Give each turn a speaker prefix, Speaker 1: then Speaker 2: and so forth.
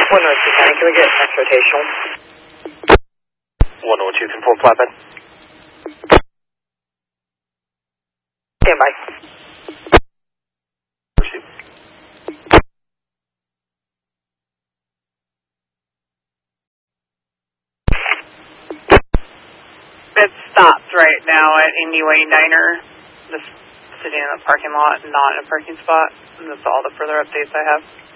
Speaker 1: 102, can we get next rotational?
Speaker 2: 102, conform flatbed.
Speaker 1: Stand by.
Speaker 2: Proceed.
Speaker 3: It stops right now at Indieway Diner, just sitting in the parking lot, not in a parking spot. And that's all the further updates I have.